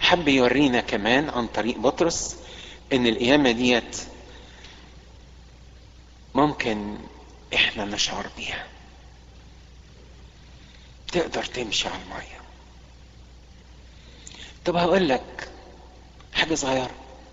حب يورينا كمان عن طريق بطرس ان القيامة ديت ممكن احنا نشعر بيها. تقدر تمشي على المية. طب هقول لك حاجة صغيرة.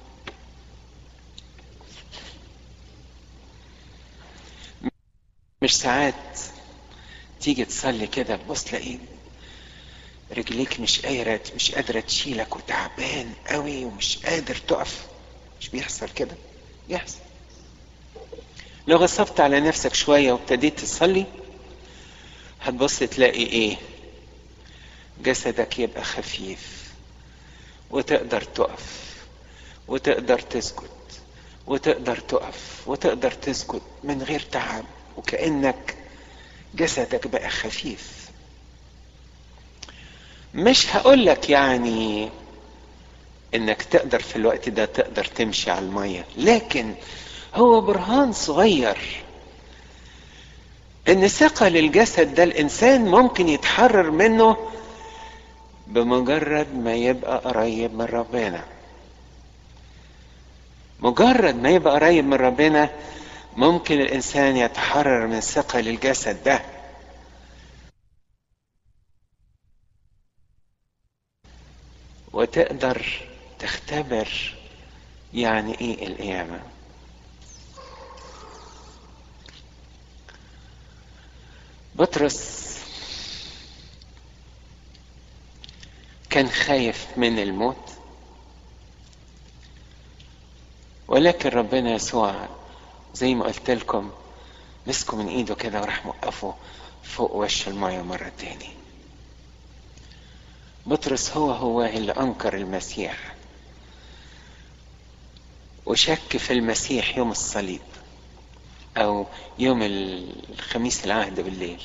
مش ساعات تيجي تصلي كده تبص تلاقي رجليك مش قادرة تشيلك وتعبان قوي ومش قادر تقف؟ مش بيحصل كده؟ يحصل. لو غصبت على نفسك شوية وابتديت تصلي هتبص تلاقي ايه؟ جسدك يبقى خفيف وتقدر تقف وتقدر تسجد وتقدر تقف وتقدر تسجد من غير تعب، وكأنك جسدك بقى خفيف. مش هقولك يعني انك تقدر في الوقت ده تقدر تمشي على المية، لكن هو برهان صغير ان ثقل الجسد ده الانسان ممكن يتحرر منه بمجرد ما يبقى قريب من ربنا. مجرد ما يبقى قريب من ربنا ممكن الانسان يتحرر من ثقل الجسد ده. وتقدر تختبر يعني ايه القيامة. بطرس كان خايف من الموت، ولكن ربنا يسوع زي ما قلت لكم مسكه من ايده كده وراح موقفه فوق وش المية مرة تاني. بطرس هو اللي انكر المسيح وشك في المسيح يوم الصليب او يوم الخميس العهد بالليل.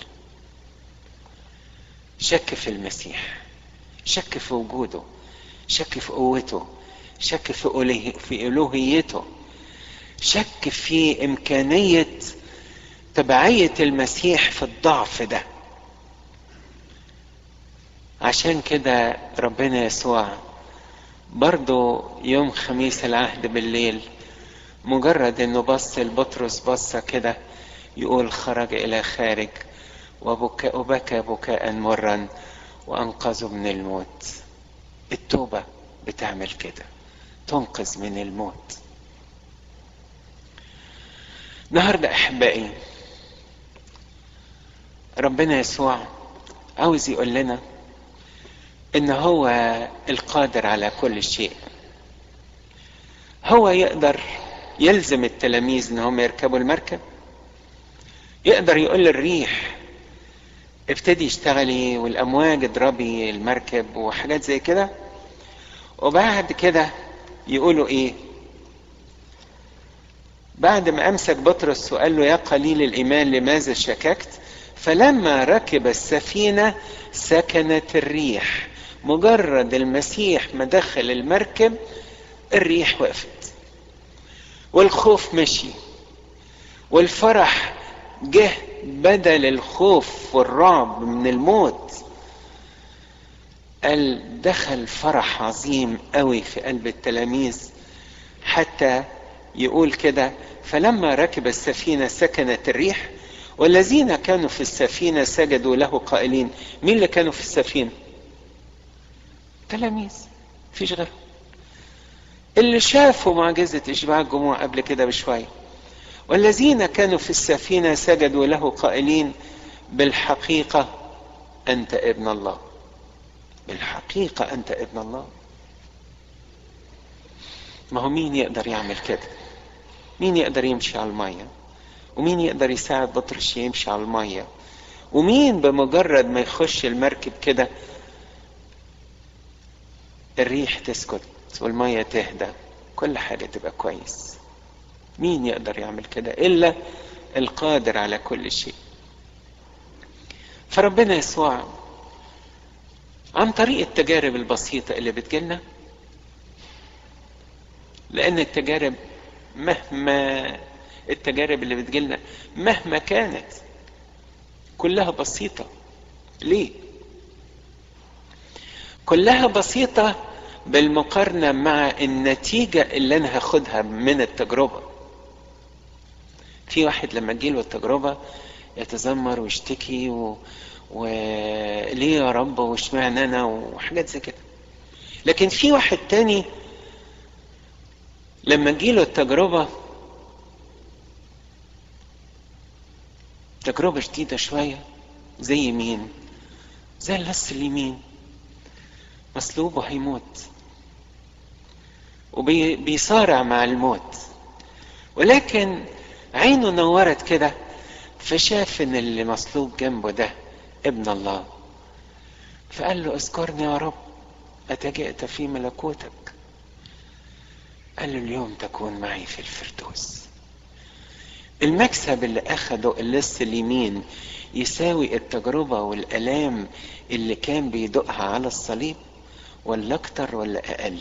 شك في المسيح، شك في وجوده، شك في قوته، شك في الوهيته، شك في امكانية تبعية المسيح في الضعف ده. عشان كده ربنا يسوع برضو يوم خميس العهد بالليل مجرد انه بص لبطرس بصة كده يقول خرج الى خارج وبكى بكاء مرا وانقذه من الموت. التوبة بتعمل كده، تنقذ من الموت. النهاردة احبائي ربنا يسوع عاوز يقول لنا ان هو القادر على كل شيء. هو يقدر يلزم التلاميذ ان هم يركبوا المركب، يقدر يقول للريح ابتدي اشتغلي والامواج اضربي المركب وحاجات زي كده، وبعد كده يقولوا ايه؟ بعد ما امسك بطرس وقال له يا قليل الايمان لماذا شككت، فلما ركب السفينة سكنت الريح. مجرد المسيح ما دخل المركب الريح وقفت والخوف مشي والفرح جه بدل الخوف والرعب من الموت. قال دخل فرح عظيم قوي في قلب التلاميذ، حتى يقول كده فلما ركب السفينة سكنت الريح والذين كانوا في السفينة سجدوا له قائلين. مين اللي كانوا في السفينة؟ تلاميذ، مفيش غيرهم، اللي شافوا معجزة إشباع الجموع قبل كده بشوية. والذين كانوا في السفينة سجدوا له قائلين بالحقيقة أنت ابن الله. بالحقيقة أنت ابن الله. ما هو مين يقدر يعمل كده؟ مين يقدر يمشي على المية؟ ومين يقدر يساعد بطرس يمشي على المية؟ ومين بمجرد ما يخش المركب كده الريح تسكت والمية تهدى كل حاجة تبقى كويس؟ مين يقدر يعمل كده إلا القادر على كل شيء. فربنا يسوع عن طريق التجارب البسيطة اللي بتجيلنا، لأن التجارب اللي بتجيلنا مهما كانت كلها بسيطة. ليه؟ كلها بسيطة بالمقارنة مع النتيجة اللي انا هاخدها من التجربة. في واحد لما تجيله التجربة يتذمر ويشتكي وليه يا رب واشمعنى انا وحاجات زي كده. لكن في واحد تاني لما تجيله التجربة، تجربة شديدة شوية، زي مين؟ زي اللص اليمين، مصلوب وهيموت وبيصارع مع الموت، ولكن عينه نورت كده فشاف ان اللي مصلوب جنبه ده ابن الله، فقال له اذكرني يا رب متى جئت في ملكوتك. قال له اليوم تكون معي في الفردوس. المكسب اللي اخده اللص اليمين يساوي التجربة والالام اللي كان بيدوقها على الصليب، ولا اكتر ولا اقل؟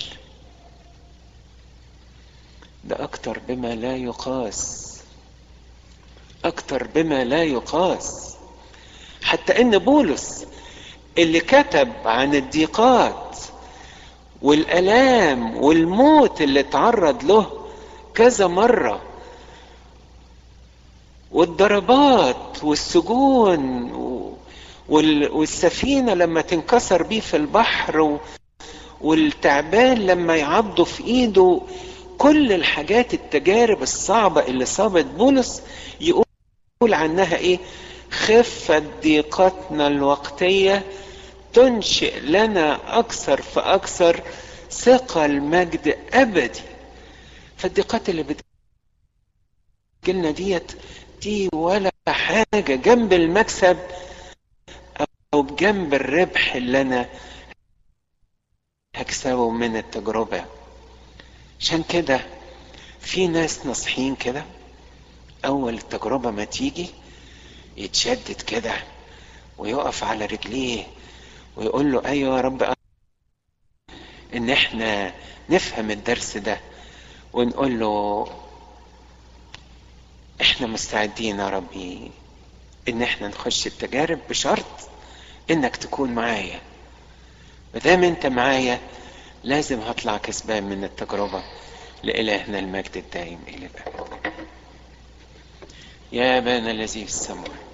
ده اكتر بما لا يقاس، اكتر بما لا يقاس. حتى ان بولس اللي كتب عن الضيقات والالام والموت اللي اتعرض له كذا مرة، والضربات والسجون والسفينة لما تنكسر بيه في البحر والتعبان لما يعضه في ايده، كل الحاجات التجارب الصعبة اللي صابت بولس يقول عنها ايه؟ خفت ضيقتنا الوقتية تنشئ لنا اكثر فاكثر ثقل مجد ابدي. فالضيقات اللي بتجيلنا دي ولا حاجة جنب المكسب او بجنب الربح اللي انا هكسبه من التجربة. عشان كده في ناس ناصحين كده اول التجربة ما تيجي يتشدد كده ويقف على رجليه ويقول له ايوه يا رب، ان احنا نفهم الدرس ده ونقول له احنا مستعدين يا ربي ان احنا نخش التجارب بشرط انك تكون معايا. مادام انت معايا لازم هطلع كسبان من التجربة. لإلهنا المجد الدائم الى الابد. يا ابانا الذي في السماء